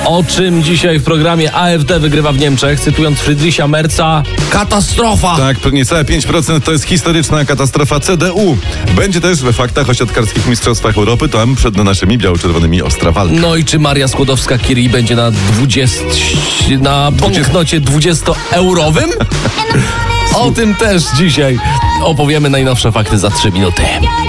O czym dzisiaj w programie AfD wygrywa w Niemczech, cytując Friedricha Merza, katastrofa! Tak, niecałe 5% to jest historyczna katastrofa CDU. Będzie też we faktach o siatkarskich mistrzostwach Europy, tam przed naszymi biało-czerwonymi ostra walka. No i czy Maria Skłodowska-Curie będzie na banknocie 20-eurowym? O tym też dzisiaj opowiemy. Najnowsze fakty za 3 minuty.